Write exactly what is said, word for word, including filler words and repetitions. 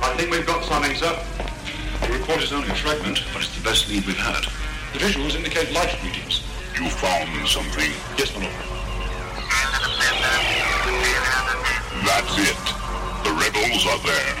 I think we've got something, sir. The report is only a fragment, but it's the best lead we've had. The visuals indicate light readings. You found something? Yes, my lord. That's it. The rebels are there.